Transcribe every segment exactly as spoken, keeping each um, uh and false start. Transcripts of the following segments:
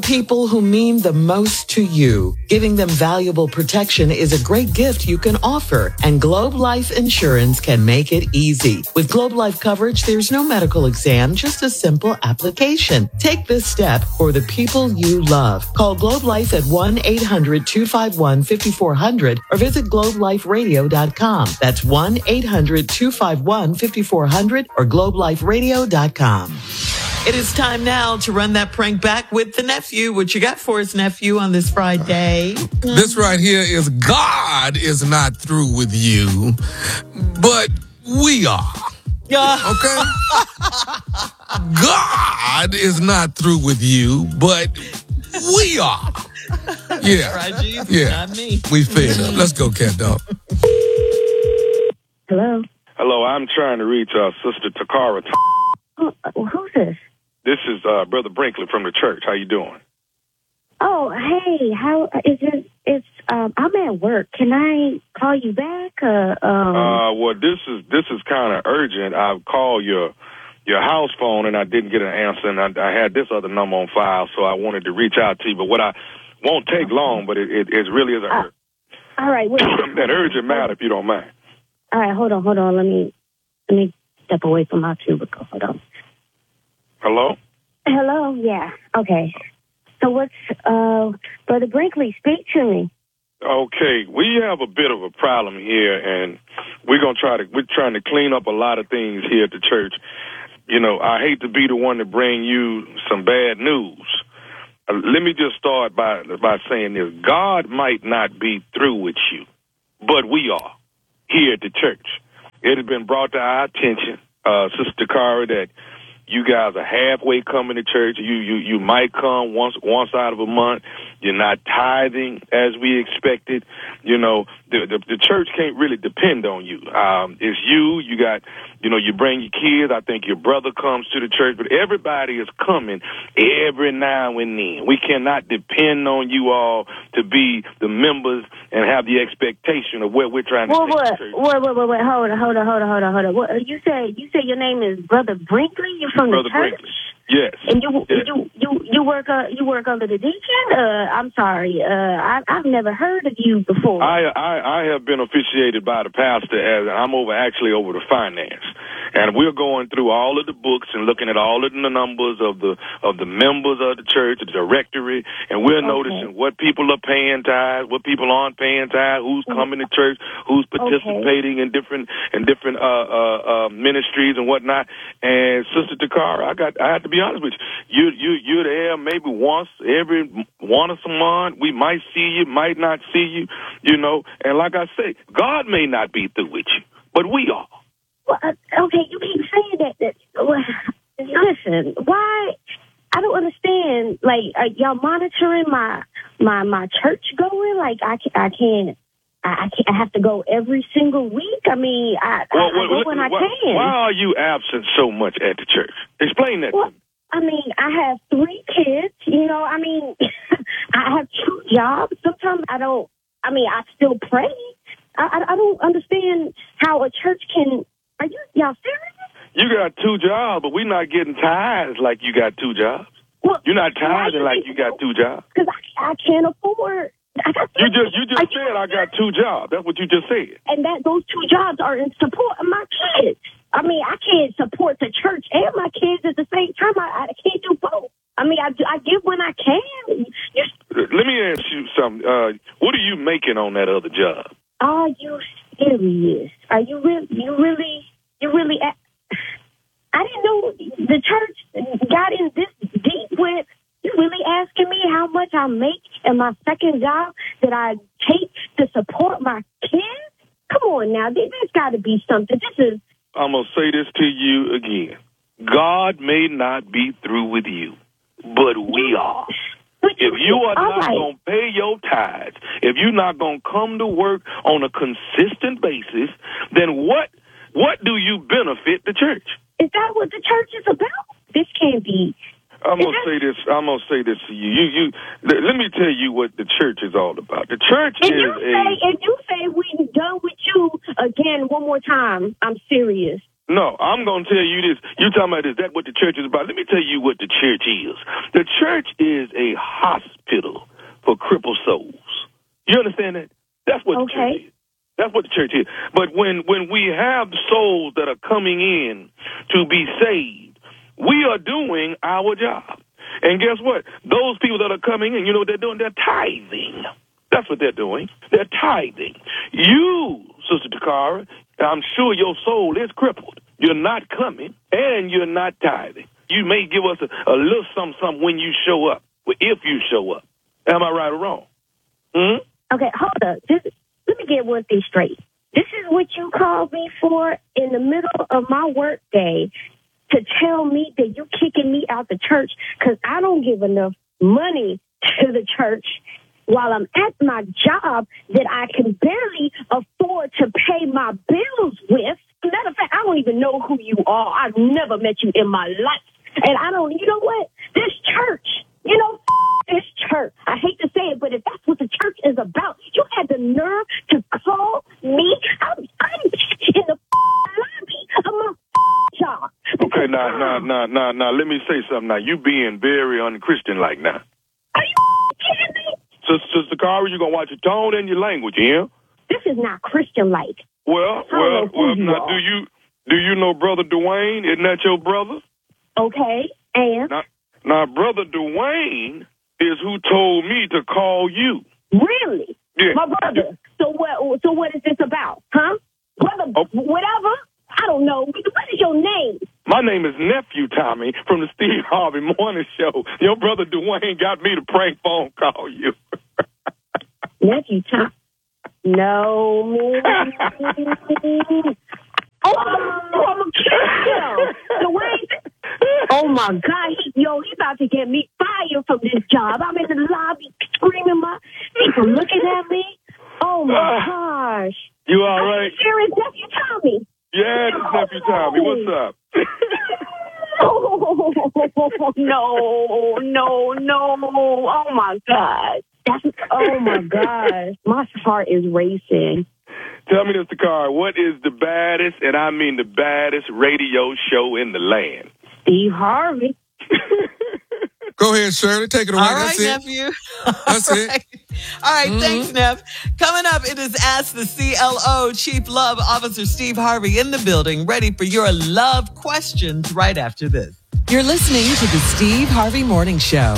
People who mean the most to you. Giving them valuable protection is a great gift you can offer, and Globe Life Insurance can make it easy. With Globe Life coverage, there's no medical exam, just a simple application. Take this step for the people you love. Call Globe Life at one eight hundred two five one five four zero zero or visit globe life radio dot com. That's one eight hundred two five one five four zero zero or globe life radio dot com. It is time now to run that prank back with the nephew. What you got for us, nephew, on this Friday? This right here is God is not through with you, but we are. Okay? God is not through with you, but we are. Yeah. Right, yeah. Not me. We fed up. Let's go, cat dog. Hello. Hello, I'm trying to reach uh, Sister Takara. Oh, who's this? This is uh, Brother Brinkley from the church. How you doing? Oh, hey, how is it? It's um, I'm at work. Can I call you back? Uh, um... uh well, this is this is kind of urgent. I called your your house phone and I didn't get an answer, and I, I had this other number on file, so I wanted to reach out to you. But what I won't take long, but it it, it really is a uh, all right, wait, an urgent matter, if you don't mind. All right, hold on, hold on. Let me let me step away from my cubicle. Hold on. Hello? Hello, yeah, okay. So what's, uh, Brother Brinkley, speak to me. Okay, we have a bit of a problem here, and we're going to try to, we're trying to clean up a lot of things here at the church. You know, I hate to be the one to bring you some bad news. Uh, let me just start by, by saying this. God might not be through with you, but we are here at the church. It has been brought to our attention, uh, Sister Cara, that you guys are halfway coming to church. You you you might come once once out of a month. You're not tithing as we expected. You know, the the, the church can't really depend on you. Um, it's you. You got, you know, you bring your kids. I think your brother comes to the church, but everybody is coming every now and then. We cannot depend on you all to be the members and have the expectation of where we're trying to Whoa, take what? the church. Wait, wait, wait, wait, hold on, hold on, hold on, hold on, hold on. What, you say you say your name is Brother Brinkley? You're from Brother the church? Brinkley. Yes. And you yes. you you you work uh, you work under the deacon? Uh, I'm sorry, uh, I, I've never heard of you before. I, I I have been officiated by the pastor as I'm over actually over the finance, and we're going through all of the books and looking at all of the numbers of the of the members of the church, the directory, and we're Okay. noticing what people are paying tithes, what people aren't paying tithes, who's coming to church, who's participating in different in different uh, uh, uh, ministries and whatnot. And Sister Takara, I got I have to be honest with you, you you you're there maybe once every once a month. We might see you, might not see you, you know. And like I say, God may not be through with you, but we are. Well, uh, okay, you keep saying that. that well, listen, why? I don't understand. Like, are y'all monitoring my my my church going? Like, I can't. I can't. I, can't, I have to go every single week. I mean, I, well, I, I well, go when why, I can. Why are you absent so much at the church? Explain that. Well, I mean, I have three kids. You know, I mean, I have two jobs. Sometimes I don't. I mean, I still pray. I, I, I don't understand how a church can. Are you y'all serious? You got two jobs, but we're not getting tithes like you got two jobs. Well, You're not tithing like you got two jobs. Because I, I can't afford. I got You just you just I, said I got two jobs. That's what you just said. And that those two jobs are in support of my kids. I mean, I can't support the church and my kids at the same time. I, I can't do both. I mean, I, I give when I can. You're, Let me ask you something. Uh, what are you making on that other job? are you serious? Are you really? You really? You really? I didn't know the church got in this deep with. You really asking me how much I make in my second job that I take to support my kids? Come on now, there's got to be something. This is. I'm going to say this to you again. God may not be through with you, but we are. But If you are all not right. going to pay your tithes, if you're not going to come to work on a consistent basis, then what what do you benefit the church? Is that what the church is about? This can't be. I'm gonna say this. I'm gonna say this to you. You, you. Let, let me tell you what the church is all about. The church And is you a. say, and you say we done with you again one more time. I'm serious. No, I'm going to tell you this. You talking about is that what the church is about? Let me tell you what the church is. The church is a hospital for crippled souls. You understand that? That's what Okay. the church is. That's what the church is. But when, when we have souls that are coming in to be saved, we are doing our job. And guess what? Those people that are coming in, you know what they're doing? They're tithing. That's what they're doing. They're tithing. You, Sister Takara, I'm sure your soul is crippled. You're not coming, and you're not tithing. You may give us a, a little something, something when you show up, if you show up. Am I right or wrong? Hmm? Okay, hold up. Just, let me get one thing straight. This is what you called me for in the middle of my work day to tell me that you're kicking me out the church because I don't give enough money to the church while I'm at my job that I can barely afford to pay my bills with. Matter of fact, I don't even know who you are. I've never met you in my life. And I don't, you know what? This church, you know, this church. I hate to say it, but if that's what the church is about, you had the nerve to call me. I'm, I'm in the lobby of my job. Okay, now, now, now, now, now, let me say something. Now, you being very unchristian-like now. Are you kidding me? Sister Takara, you're going to watch your tone and your language, yeah? This is not Christian-like. Well, I don't well, know who well, you now, are. do you, do you know Brother Dwayne? Isn't that your brother? Okay, and? Now, now, Brother Dwayne is who told me to call you. Really? Yeah. My brother. So what, so what is this about, huh? Brother, Oh. whatever? I don't know. What is your name? My name is Nephew Tommy from the Steve Harvey Morning Show. Your brother Dwayne got me to prank phone call you. Nephew Tom. No, me. Oh, I'm a kid. Dwayne. Oh, my God. He, yo, he about to get me fired from this job. I'm in the lobby screaming. My people looking at me. Oh, my gosh. You all I'm right? serious, Nephew Tommy. Yeah, this Nephew Tommy. What's up? Oh, no, no, no. Oh, my God. That's, oh, my gosh. My heart is racing. Tell me, Mister Carr, what is the baddest, and I mean the baddest, radio show in the land? Steve Harvey. Go ahead, Shirley. Take it away. All right, That's it. nephew. That's All it. right. All right, Mhm. thanks, Neff. Coming up, it is Ask the C L O, Chief Love Officer Steve Harvey in the building, ready for your love questions right after this. You're listening to the Steve Harvey Morning Show.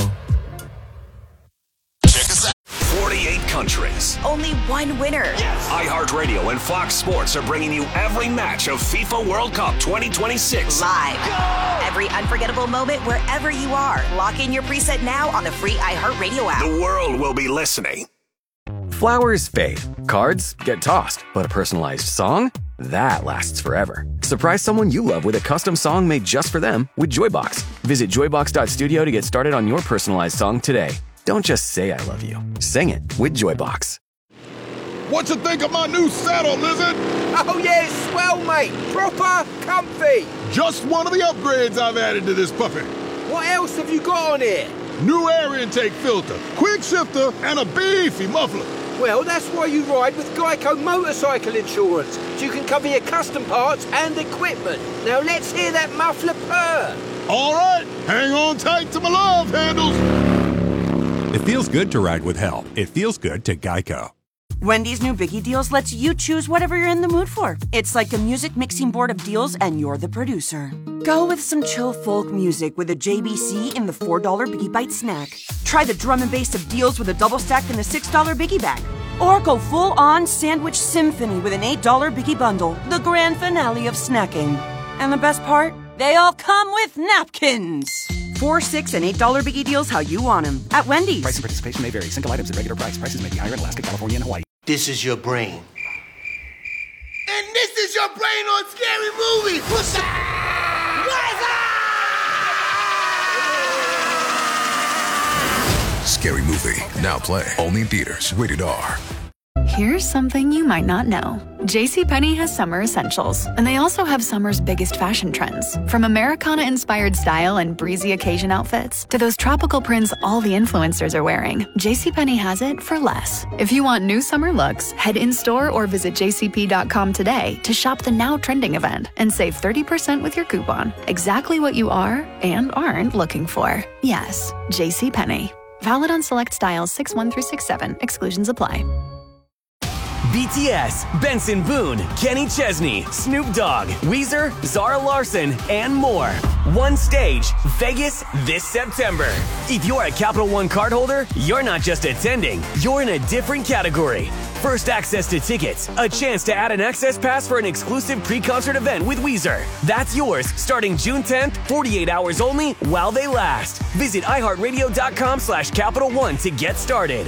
Check us out. forty-eight countries. Only one winner. iHeartRadio and Fox Sports are bringing you every match of FIFA World Cup twenty twenty-six. Live. Every unforgettable moment wherever you are. Lock in your preset now on the free iHeartRadio app. The world will be listening. Flowers fade, cards get tossed, but a personalized song? That lasts forever. Surprise someone you love with a custom song made just for them with Joybox. Visit joybox dot studio to get started on your personalized song today. Don't just say I love you. Sing it with Joybox. What you think of my new saddle, Lizard? Oh yeah, it's swell, mate. Proper comfy. Just one of the upgrades I've added to this puppy. What else have you got on here? New air intake filter, quick shifter, and a beefy muffler. Well, that's why you ride with Geico Motorcycle Insurance, so you can cover your custom parts and equipment. Now let's hear that muffler purr. All right, hang on tight to my love handles. It feels good to ride with help. It feels good to Geico. Wendy's new Biggie Deals lets you choose whatever you're in the mood for. It's like a music mixing board of deals, and you're the producer. Go with some chill folk music with a J B C in the four dollar Biggie Bite snack. Try the drum and bass of deals with a double stack in the six dollar Biggie Bag. Or go full-on sandwich symphony with an eight dollar Biggie Bundle, the grand finale of snacking. And the best part? They all come with napkins. Four, six, and eight dollar Biggie Deals how you want them at Wendy's. Price and participation may vary. Single items at regular price. Prices may be higher in Alaska, California, and Hawaii. This is your brain. And this is your brain on Scary Movie. What's up? What's up? Scary Movie. Now play. Only in theaters. Rated R. Here's something you might not know. JCPenney has summer essentials, and they also have summer's biggest fashion trends. From Americana-inspired style and breezy occasion outfits to those tropical prints all the influencers are wearing, JCPenney has it for less. If you want new summer looks, head in-store or visit j c p dot com today to shop the now trending event and save thirty percent with your coupon. Exactly what you are and aren't looking for. Yes, JCPenney. Valid on select styles six one through six seven. Exclusions apply. B T S, Benson Boone, Kenny Chesney, Snoop Dogg, Weezer, Zara Larson, and more. One stage, Vegas this September. If you're a Capital One cardholder, you're not just attending, you're in a different category. First access to tickets, a chance to add an access pass for an exclusive pre-concert event with Weezer. That's yours starting June tenth, forty-eight hours only while they last. Visit iHeartRadio.com slash Capital One to get started.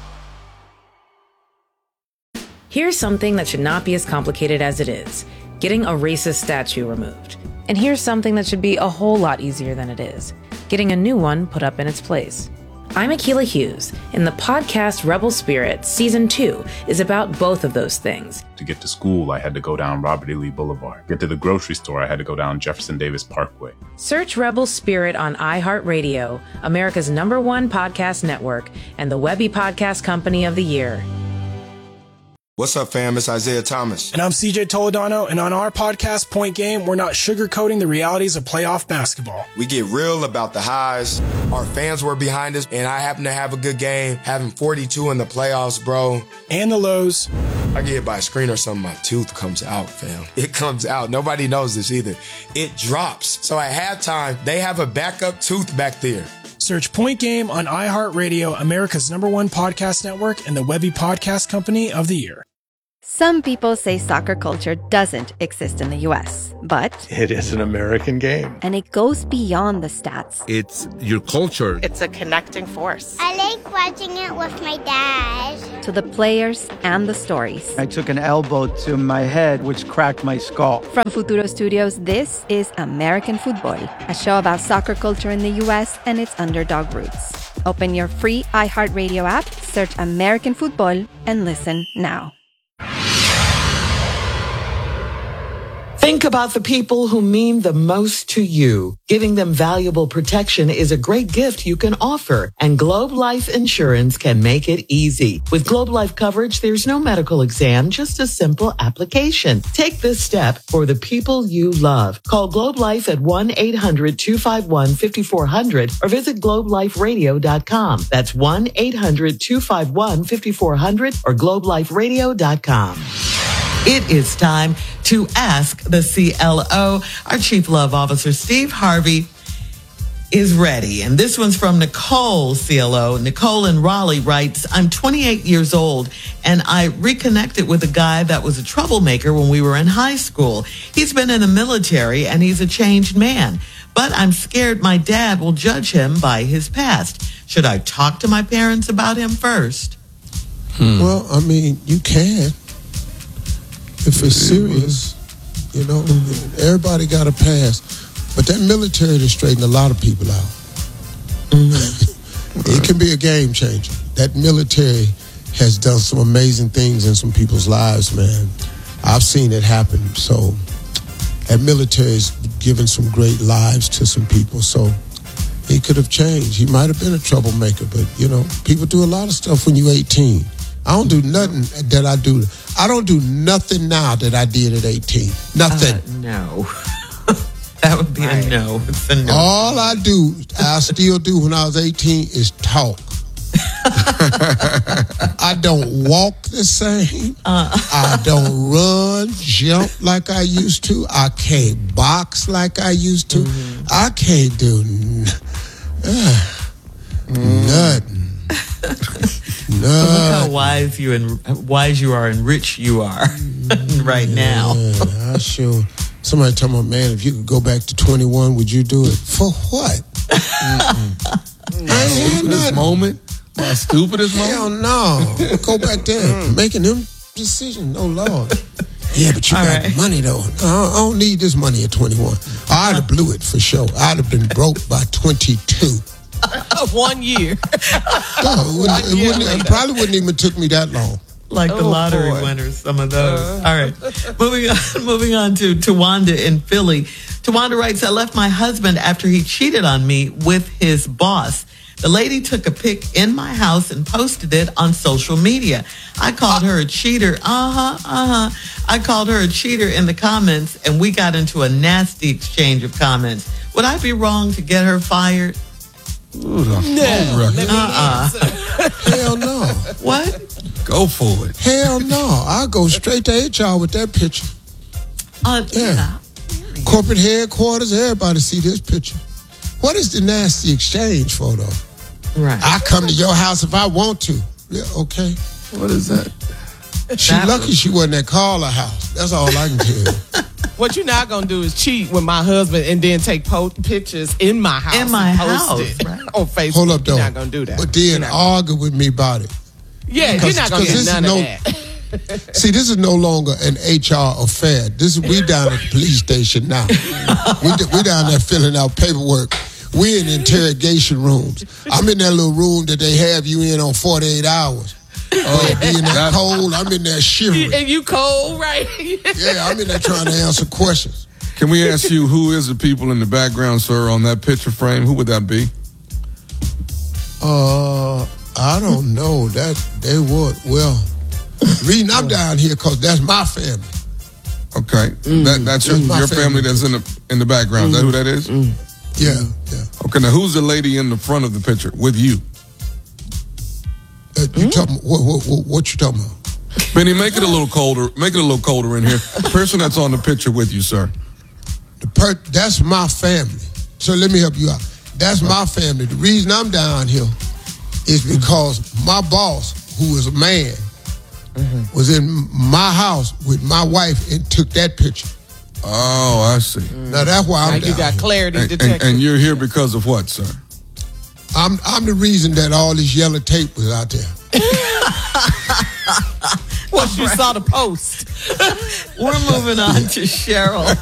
Here's something that should not be as complicated as it is. Getting a racist statue removed. And here's something that should be a whole lot easier than it is. Getting a new one put up in its place. I'm Akilah Hughes, and the podcast Rebel Spirit Season two is about both of those things. To get to school, I had to go down Robert E. Lee Boulevard. Get to the grocery store, I had to go down Jefferson Davis Parkway. Search Rebel Spirit on iHeartRadio, America's number one podcast network, and the Webby Podcast Company of the Year. What's up, fam? It's Isaiah Thomas. And I'm C J Toledano, and on our podcast, Point Game, we're not sugarcoating the realities of playoff basketball. We get real about the highs. Our fans were behind us, and I happen to have a good game, having forty-two in the playoffs, bro. And the lows. I get hit by a screen or something, my tooth comes out, fam. It comes out. Nobody knows this either. It drops. So at halftime, they have a backup tooth back there. Search Point Game on iHeartRadio, America's number one podcast network, and the Webby Podcast Company of the Year. Some people say soccer culture doesn't exist in the U S, but it is an American game. And it goes beyond the stats. It's your culture. It's a connecting force. I like watching it with my dad. To the players and the stories. I took an elbow to my head, which cracked my skull. From Futuro Studios, this is American Football, a show about soccer culture in the U S and its underdog roots. Open your free iHeartRadio app, search American Football, and listen now. Think about the people who mean the most to you. Giving them valuable protection is a great gift you can offer, and Globe Life Insurance can make it easy. With Globe Life coverage, there's no medical exam, just a simple application. Take this step for the people you love. Call Globe Life at one eight hundred two five one five four zero zero or visit globe life radio dot com. That's one eight hundred two five one five four zero zero or globe life radio dot com. It is time to ask the C L O. Our Chief Love Officer, Steve Harvey, is ready. And this one's from Nicole, C L O. Nicole in Raleigh writes, I'm twenty-eight years old, and I reconnected with a guy that was a troublemaker when we were in high school. He's been in the military, and he's a changed man. But I'm scared my dad will judge him by his past. Should I talk to my parents about him first? Hmm. Well, I mean, you can. If it's serious, you know, everybody got a past. But that military has straightened a lot of people out. Mm-hmm. It can be a game changer. That military has done some amazing things in some people's lives, man. I've seen it happen. So that military has given some great lives to some people. So he could have changed. He might have been a troublemaker, but, you know, people do a lot of stuff when you're eighteen. I don't do nothing that I do. I don't do nothing now that I did at eighteen. Nothing. Uh, no. That would be right. a no. It's a no. All I do, I still do when I was eighteen, is talk. I don't walk the same. Uh. I don't run, jump like I used to. I can't box like I used to. Mm-hmm. I can't do n- uh, mm. nothing. No. Look how wise you and wise you are and rich you are right now. Yeah, I sure. Somebody tell me, man, if you could go back to twenty-one, would you do it? For what? My stupidest moment? My stupidest moment? Hell no. Go back there. Making them decisions. Oh, Lord. Yeah, but you All got right. money, though. I don't need this money at twenty-one. I'd have blew it for sure. I'd have been broke by twenty-two. One year. No, it, wouldn't, it, wouldn't, it probably wouldn't even took me that long. Like the Oh, lottery boy. winners, some of those. Uh. All right. Moving on, moving on to Tawanda in Philly. Tawanda writes, I left my husband after he cheated on me with his boss. The lady took a pic in my house and posted it on social media. I called her a cheater. Uh-huh, uh-huh. I called her a cheater in the comments, and we got into a nasty exchange of comments. Would I be wrong to get her fired? Ooh, the No, let me Uh-uh. Hell no. What? Go for it. Hell no. I'll go straight to H R with that picture. Uh, Yeah. Corporate headquarters, everybody see this picture. What is the nasty exchange for, though? Right. I come to your house if I want to. Yeah, okay. What is that? She That lucky she wasn't at Carla house. That's all I can tell you. What you're not gonna do is cheat with my husband and then take po- pictures in my house In my and post house, it right. on Facebook. Hold up, though. You're not gonna do that. But then You're not- argue with me about it. yeah, you're Cause- not gonna cause get this none is of no- that. See, this is no longer an H R affair. This is we down at the police station now. we, we down there filling out paperwork. We in interrogation rooms. I'm in that little room that they have you in on forty-eight hours. Oh, being that cold, I'm in there shivering. And you cold, right? Yeah, I'm in there trying to answer questions. Can we ask you who is the people in the background, sir, on that picture frame? Who would that be? Uh, I don't know. That they would. Well, the reason I'm down here because that's my family. Okay, that, that's your, That's my your family family. that's in the in the background. Is that who that is? Yeah, yeah. Okay, now who's the lady in the front of the picture with you? Uh, you talking? What, what, what, what you talking about? Benny, make it a little colder. Make it a little colder in here. The person that's on the picture with you, sir. The per- that's my family. So let me help you out. That's my family. The reason I'm down here is because my boss, who is a man, was in my house with my wife and took that picture. Oh, I see. Now that's why I'm Now down you got here. clarity And, detected. and, and you're here because of what, sir? I'm I'm the reason that all this yellow tape was out there. Once you saw the post. We're moving on to Cheryl.